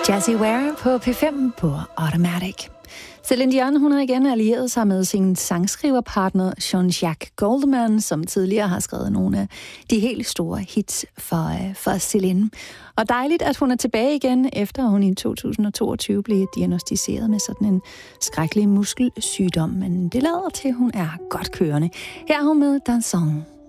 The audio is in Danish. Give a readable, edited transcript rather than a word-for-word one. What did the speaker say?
Jessie Ware på P5 på Automatic. Celine Dion, hun har igen allieret sig med sin sangskriverpartner Jean-Jacques Goldman, som tidligere har skrevet nogle af de helt store hits for Celine. Og dejligt, at hun er tilbage igen, efter hun i 2022 blev diagnosticeret med sådan en skrækkelig muskelsygdom. Men det lader til, at hun er godt kørende. Her er hun med Danson.